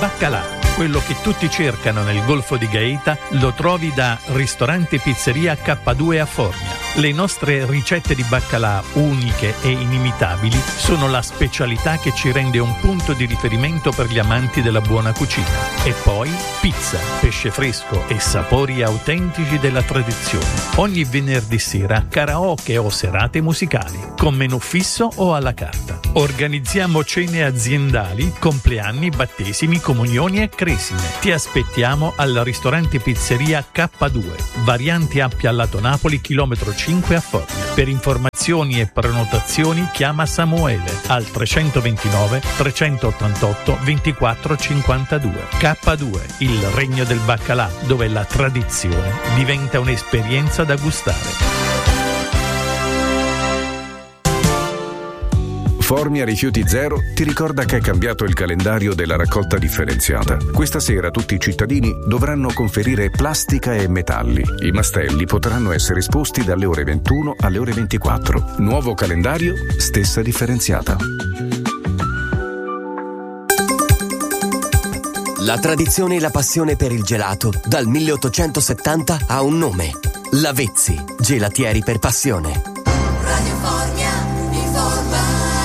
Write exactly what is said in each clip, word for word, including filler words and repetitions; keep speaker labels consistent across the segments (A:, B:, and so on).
A: baccalà. Quello che tutti cercano nel Golfo di Gaeta lo trovi da Ristorante Pizzeria K due a Formia. Le nostre ricette di baccalà, uniche e inimitabili, sono la specialità che ci rende un punto di riferimento per gli amanti della buona cucina. E poi pizza, pesce fresco e sapori autentici della tradizione. Ogni venerdì sera karaoke o serate musicali, con menù fisso o alla carta. Organizziamo cene aziendali, compleanni, battesimi, comunioni e cresime. Ti aspettiamo al ristorante Pizzeria K due, variante Appia Lato Napoli, chilometro cinque a Formia. Per informazioni e prenotazioni chiama Samuele al trecentoventinove trecentottantotto ventiquattro cinquantadue. K due, il regno del baccalà, dove la tradizione diventa un'esperienza da gustare.
B: Formia Rifiuti Zero ti ricorda che è cambiato il calendario della raccolta differenziata. Questa sera tutti i cittadini dovranno conferire plastica e metalli. I mastelli potranno essere esposti dalle ore ventuno alle ore ventiquattro. Nuovo calendario, stessa differenziata.
C: La tradizione e la passione per il gelato dal milleottocentosettanta ha un nome: Lavezzi, gelatieri per passione.
D: Radio Formia informa.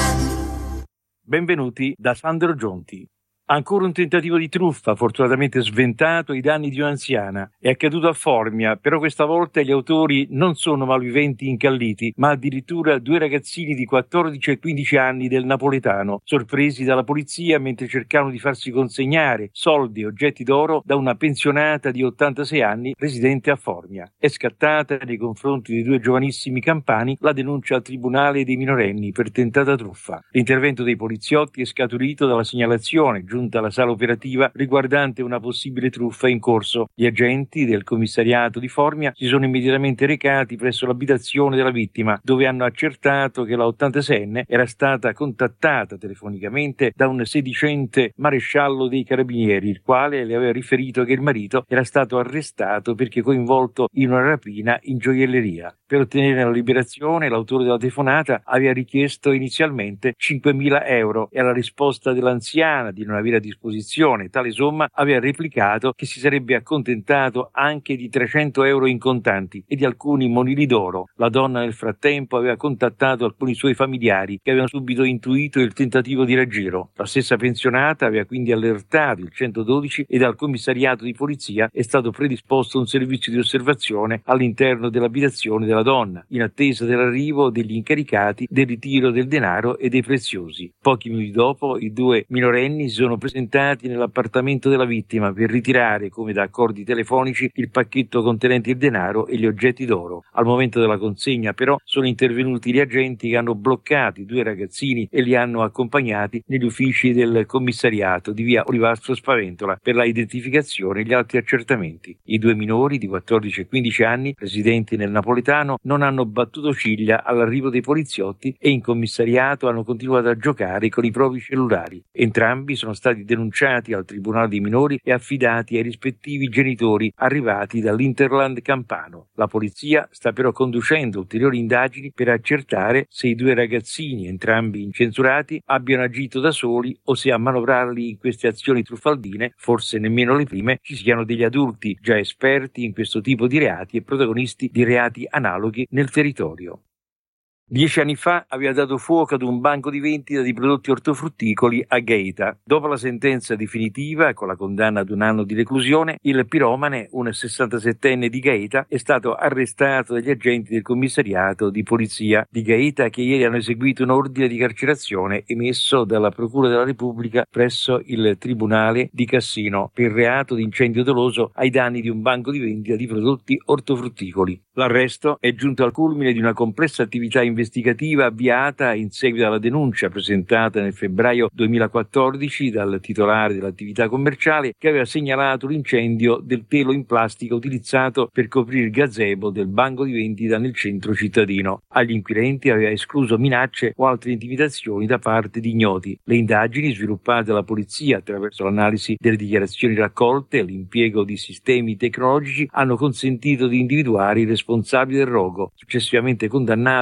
E: Benvenuti da Sandro Gionti. Ancora un tentativo di truffa, fortunatamente sventato ai danni di un'anziana. È accaduto a Formia, però questa volta gli autori non sono malviventi incalliti, ma addirittura due ragazzini di quattordici e quindici anni del napoletano, sorpresi dalla polizia mentre cercavano di farsi consegnare soldi e oggetti d'oro da una pensionata di ottantasei anni residente a Formia. È scattata nei confronti dei due giovanissimi campani la denuncia al Tribunale dei minorenni per tentata truffa. L'intervento dei poliziotti è scaturito dalla segnalazione alla sala operativa riguardante una possibile truffa in corso. Gli agenti del commissariato di Formia si sono immediatamente recati presso l'abitazione della vittima, dove hanno accertato che la ottantaseienne era stata contattata telefonicamente da un sedicente maresciallo dei carabinieri, il quale le aveva riferito che il marito era stato arrestato perché coinvolto in una rapina in gioielleria. Per ottenere la liberazione, l'autore della telefonata aveva richiesto inizialmente cinquemila euro e alla risposta dell'anziana di non avere a disposizione tale somma aveva replicato che si sarebbe accontentato anche di trecento euro in contanti e di alcuni monili d'oro. La donna nel frattempo aveva contattato alcuni suoi familiari che avevano subito intuito il tentativo di raggiro. La stessa pensionata aveva quindi allertato il centododici e dal commissariato di polizia è stato predisposto un servizio di osservazione all'interno dell'abitazione della donna, in attesa dell'arrivo degli incaricati del ritiro del denaro e dei preziosi. Pochi minuti dopo i due minorenni si sono presentati nell'appartamento della vittima per ritirare, come da accordi telefonici, il pacchetto contenente il denaro e gli oggetti d'oro. Al momento della consegna, però, sono intervenuti gli agenti che hanno bloccato i due ragazzini e li hanno accompagnati negli uffici del commissariato di via Olivastro Spaventola per la identificazione e gli altri accertamenti. I due minori di quattordici e quindici anni, residenti nel napoletano, non hanno battuto ciglia all'arrivo dei poliziotti e in commissariato hanno continuato a giocare con i propri cellulari. Entrambi sono stati denunciati al Tribunale dei minori e affidati ai rispettivi genitori arrivati dall'Interland campano. La polizia sta però conducendo ulteriori indagini per accertare se i due ragazzini, entrambi incensurati, abbiano agito da soli o se a manovrarli in queste azioni truffaldine, forse nemmeno le prime, ci siano degli adulti già esperti in questo tipo di reati e protagonisti di reati analoghi nel territorio. Dieci anni fa aveva dato fuoco ad un banco di vendita di prodotti ortofrutticoli a Gaeta. Dopo la sentenza definitiva, con la condanna ad un anno di reclusione, il piromane, un sessantasettenne di Gaeta, è stato arrestato dagli agenti del commissariato di polizia di Gaeta che ieri hanno eseguito un ordine di carcerazione emesso dalla Procura della Repubblica presso il Tribunale di Cassino per reato di incendio doloso ai danni di un banco di vendita di prodotti ortofrutticoli. L'arresto è giunto al culmine di una complessa attività investigativa avviata in seguito alla denuncia presentata nel febbraio duemilaquattordici dal titolare dell'attività commerciale che aveva segnalato l'incendio del telo in plastica utilizzato per coprire il gazebo del banco di vendita nel centro cittadino. Agli inquirenti aveva escluso minacce o altre intimidazioni da parte di ignoti. Le indagini sviluppate dalla polizia attraverso l'analisi delle dichiarazioni raccolte e l'impiego di sistemi tecnologici hanno consentito di individuare il responsabile del rogo, successivamente condannato con sentenza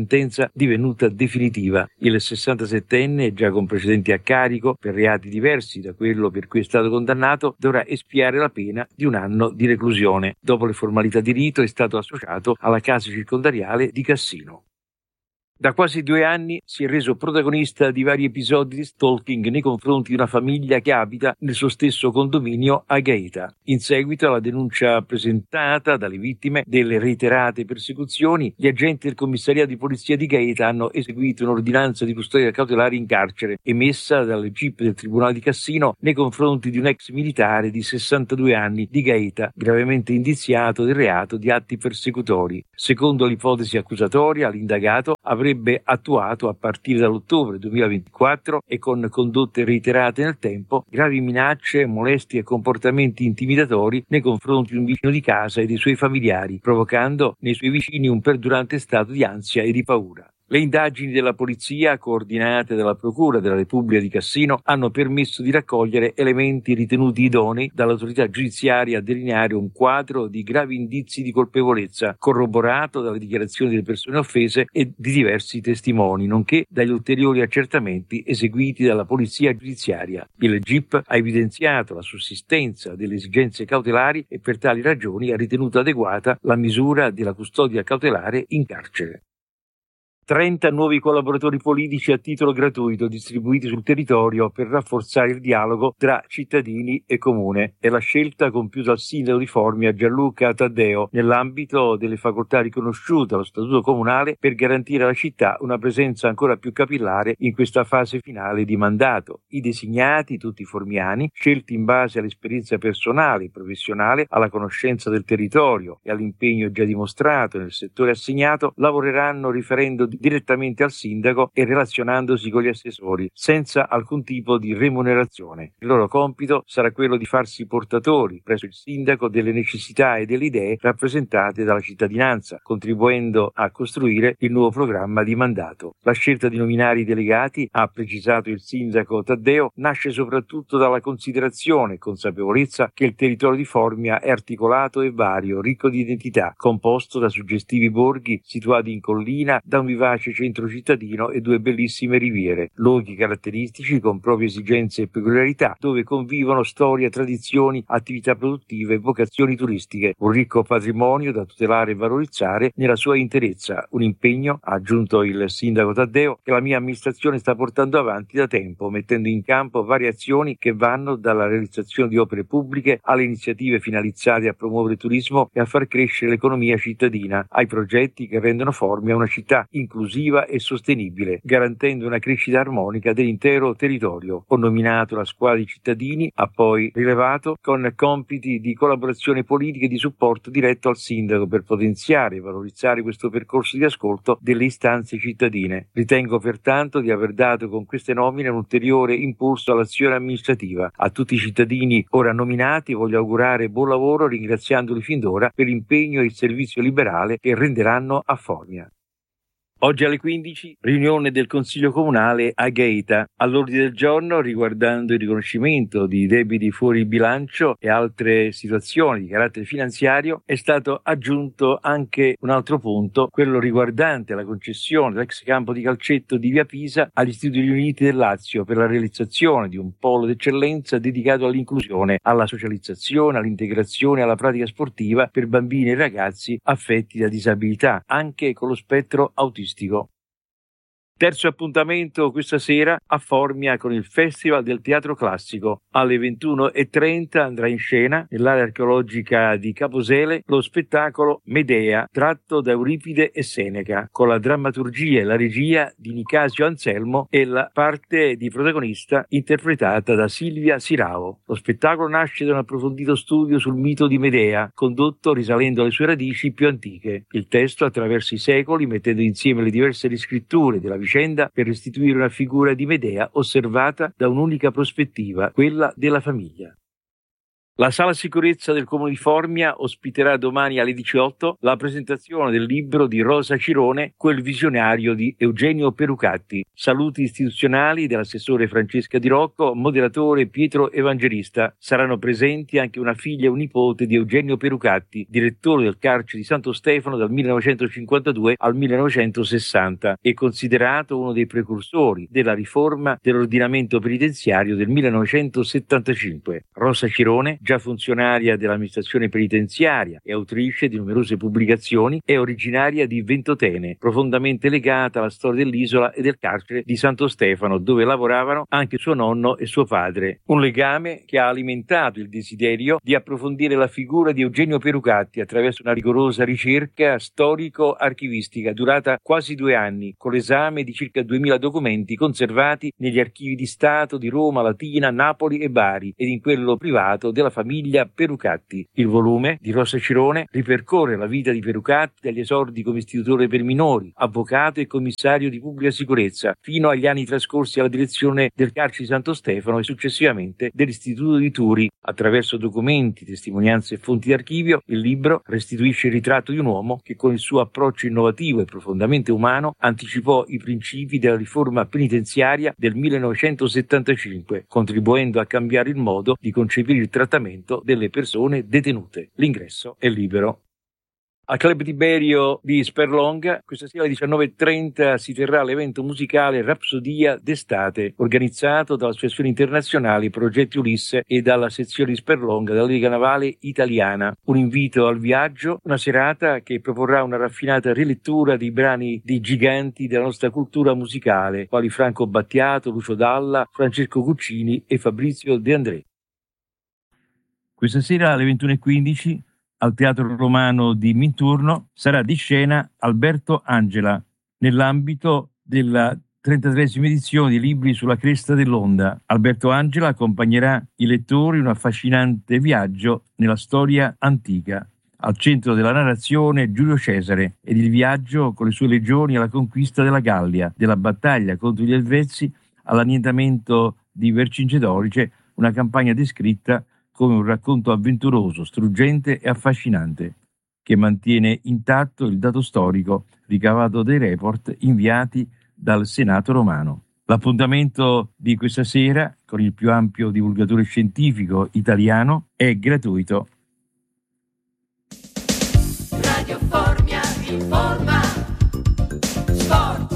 E: sentenza divenuta definitiva. Il sessantasettenne, già con precedenti a carico per reati diversi da quello per cui è stato condannato, dovrà espiare la pena di un anno di reclusione. Dopo le formalità di rito è stato associato alla casa circondariale di Cassino. Da quasi due anni si è reso protagonista di vari episodi di stalking nei confronti di una famiglia che abita nel suo stesso condominio a Gaeta. In seguito alla denuncia presentata dalle vittime delle reiterate persecuzioni, gli agenti del commissariato di polizia di Gaeta hanno eseguito un'ordinanza di custodia cautelare in carcere emessa dal G I P del Tribunale di Cassino nei confronti di un ex militare di sessantadue anni di Gaeta, gravemente indiziato del reato di atti persecutori. Secondo l'ipotesi accusatoria, l'indagato avrebbe avrebbe attuato a partire dall'ottobre duemilaventiquattro e con condotte reiterate nel tempo gravi minacce, molestie e comportamenti intimidatori nei confronti di un vicino di casa e dei suoi familiari, provocando nei suoi vicini un perdurante stato di ansia e di paura. Le indagini della polizia, coordinate dalla Procura della Repubblica di Cassino, hanno permesso di raccogliere elementi ritenuti idonei dall'autorità giudiziaria a delineare un quadro di gravi indizi di colpevolezza, corroborato dalle dichiarazioni delle persone offese e di diversi testimoni, nonché dagli ulteriori accertamenti eseguiti dalla polizia giudiziaria. Il G I P ha evidenziato la sussistenza delle esigenze cautelari e per tali ragioni ha ritenuto adeguata la misura della custodia cautelare in carcere. trenta nuovi collaboratori politici a titolo gratuito distribuiti sul territorio per rafforzare il dialogo tra cittadini e comune. È la scelta compiuta dal sindaco di Formia Gianluca Taddeo nell'ambito delle facoltà riconosciute allo statuto comunale per garantire alla città una presenza ancora più capillare in questa fase finale di mandato. I designati, tutti formiani, scelti in base all'esperienza personale e professionale, alla conoscenza del territorio e all'impegno già dimostrato nel settore assegnato, lavoreranno riferendo direttamente al sindaco e relazionandosi con gli assessori, senza alcun tipo di remunerazione. Il loro compito sarà quello di farsi portatori presso il sindaco delle necessità e delle idee rappresentate dalla cittadinanza, contribuendo a costruire il nuovo programma di mandato. La scelta di nominare i delegati, ha precisato il sindaco Taddeo, nasce soprattutto dalla considerazione e consapevolezza che il territorio di Formia è articolato e vario, ricco di identità, composto da suggestivi borghi situati in collina, da un vivace centro cittadino e due bellissime riviere, luoghi caratteristici con proprie esigenze e peculiarità, dove convivono storia, tradizioni, attività produttive e vocazioni turistiche, un ricco patrimonio da tutelare e valorizzare nella sua interezza, un impegno, ha aggiunto il sindaco Taddeo, che la mia amministrazione sta portando avanti da tempo, mettendo in campo varie azioni che vanno dalla realizzazione di opere pubbliche alle iniziative finalizzate a promuovere il turismo e a far crescere l'economia cittadina, ai progetti che rendono Formia una città inclusiva e sostenibile, garantendo una crescita armonica dell'intero territorio. Ho nominato la squadra di cittadini, ha poi rilevato, con compiti di collaborazione politica e di supporto diretto al sindaco per potenziare e valorizzare questo percorso di ascolto delle istanze cittadine. Ritengo pertanto di aver dato con queste nomine un ulteriore impulso all'azione amministrativa. A tutti i cittadini ora nominati voglio augurare buon lavoro, ringraziandoli fin d'ora per l'impegno e il servizio liberale che renderanno a Formia. Oggi alle quindici, riunione del Consiglio Comunale a Gaeta. All'ordine del giorno, riguardando il riconoscimento di debiti fuori bilancio e altre situazioni di carattere finanziario, è stato aggiunto anche un altro punto, quello riguardante la concessione dell'ex campo di calcetto di Via Pisa agli Studi Riuniti del Lazio per la realizzazione di un polo d'eccellenza dedicato all'inclusione, alla socializzazione, all'integrazione e alla pratica sportiva per bambini e ragazzi affetti da disabilità, anche con lo spettro autistico. Terzo appuntamento questa sera a Formia con il Festival del Teatro Classico. Alle ventuno e trenta andrà in scena, nell'area archeologica di Caposele, lo spettacolo Medea, tratto da Euripide e Seneca, con la drammaturgia e la regia di Nicasio Anselmo e la parte di protagonista interpretata da Silvia Sirao. Lo spettacolo nasce da un approfondito studio sul mito di Medea, condotto risalendo alle sue radici più antiche. Il testo attraverso i secoli, mettendo insieme le diverse riscritture della vicenda per restituire una figura di Medea osservata da un'unica prospettiva, quella della famiglia. La Sala Sicurezza del Comune di Formia ospiterà domani alle diciotto la presentazione del libro di Rosa Cirone, Quel visionario di Eugenio Perucatti. Saluti istituzionali dell'assessore Francesca Di Rocco, moderatore Pietro Evangelista. Saranno presenti anche una figlia e un nipote di Eugenio Perucatti, direttore del carcere di Santo Stefano dal millenovecentocinquantadue al millenovecentosessanta e considerato uno dei precursori della riforma dell'ordinamento penitenziario del millenovecentosettantacinque. Rosa Cirone, già funzionaria dell'amministrazione penitenziaria e autrice di numerose pubblicazioni, è originaria di Ventotene, profondamente legata alla storia dell'isola e del carcere di Santo Stefano, dove lavoravano anche suo nonno e suo padre. Un legame che ha alimentato il desiderio di approfondire la figura di Eugenio Perucatti attraverso una rigorosa ricerca storico-archivistica durata quasi due anni, con l'esame di circa duemila documenti conservati negli archivi di Stato di Roma, Latina, Napoli e Bari ed in quello privato della famiglia Perucatti. Il volume di Rosa Cirone ripercorre la vita di Perucatti dagli esordi come istitutore per minori, avvocato e commissario di pubblica sicurezza, fino agli anni trascorsi alla direzione del carcere di Santo Stefano e successivamente dell'Istituto di Turi. Attraverso documenti, testimonianze e fonti d'archivio, il libro restituisce il ritratto di un uomo che con il suo approccio innovativo e profondamente umano anticipò i principi della riforma penitenziaria del millenovecentosettantacinque, contribuendo a cambiare il modo di concepire il trattamento delle persone detenute. L'ingresso è libero. Al Club Tiberio di Sperlonga questa sera alle diciannove e trenta si terrà l'evento musicale Rapsodia d'estate, organizzato dall'Associazione Internazionale Progetti Ulisse e dalla sezione di Sperlonga della Lega Navale Italiana. Un invito al viaggio, una serata che proporrà una raffinata rilettura di brani di giganti della nostra cultura musicale, quali Franco Battiato, Lucio Dalla, Francesco Guccini e Fabrizio De André. Questa sera alle ventuno e quindici al Teatro Romano di Minturno sarà di scena Alberto Angela nell'ambito della trentatreesima edizione di Libri sulla cresta dell'onda. Alberto Angela accompagnerà i lettori in un affascinante viaggio nella storia antica. Al centro della narrazione Giulio Cesare ed il viaggio con le sue legioni alla conquista della Gallia, della battaglia contro gli Elvezi all'annientamento di Vercingedorice, una campagna descritta come un racconto avventuroso, struggente e affascinante, che mantiene intatto il dato storico ricavato dai report inviati dal Senato romano. L'appuntamento di questa sera, con il più ampio divulgatore scientifico italiano, è gratuito.
D: Radio Formia informa. Sport.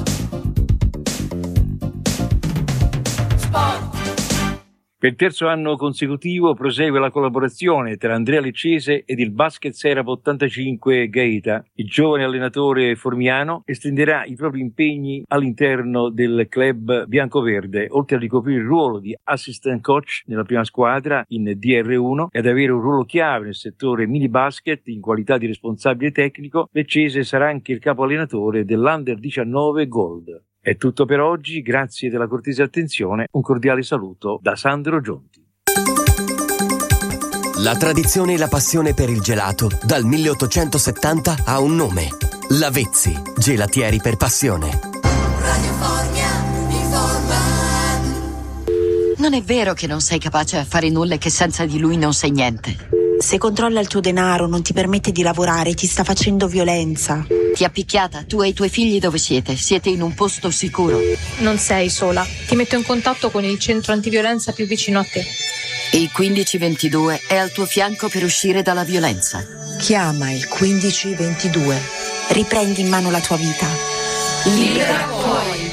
D: Sport.
E: Per il terzo anno consecutivo prosegue la collaborazione tra Andrea Leccese ed il Basket Serap ottantacinque Gaeta. Il giovane allenatore formiano estenderà i propri impegni all'interno del club biancoverde, oltre a ricoprire il ruolo di assistant coach nella prima squadra in D R uno e ad avere un ruolo chiave nel settore mini basket in qualità di responsabile tecnico. Leccese sarà anche il capo allenatore dell'Under diciannove Gold. È tutto per oggi, grazie della cortese attenzione, un cordiale saluto da Sandro Gionti.
C: La tradizione e la passione per il gelato dal milleottocentosettanta ha un nome: Lavezzi, gelatieri per passione.
D: Radio Formia informa.
F: Non è vero che non sei capace a fare nulla e che senza di lui non sei niente.
G: Se controlla il tuo denaro, non ti permette di lavorare, ti sta facendo violenza.
F: Ti ha picchiata? Tu e i tuoi figli dove siete? Siete in un posto sicuro.
H: Non sei sola. Ti metto in contatto con il centro antiviolenza più vicino a te.
F: Il quindici ventidue è al tuo fianco per uscire dalla violenza.
G: Chiama il quindici ventidue. Riprendi in mano la tua vita.
D: Libera poi.